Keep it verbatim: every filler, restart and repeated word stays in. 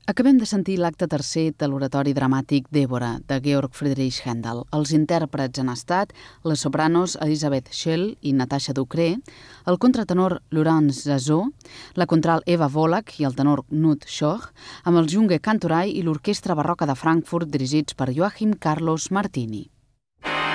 Acabem de sentir l'acte tercer de l'oratori dramàtic Débora, de Georg Friedrich Händel. Els intèrprets han estat les sopranos Elisabeth Schell i Natasha Ducré, el contratenor Laurence Zazot, la contralt Eva Volak i el tenor Knut Schoch, amb el Junge Cantorai i l'Orquestra Barroca de Frankfurt dirigits per Joachim Carlos Martini.